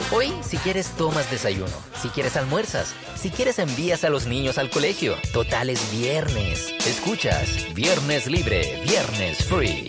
Hoy, si quieres, tomas desayuno. Si quieres, almuerzas. Si quieres, envías a los niños al colegio. Total, es viernes. Escuchas Viernes Libre, Viernes Free.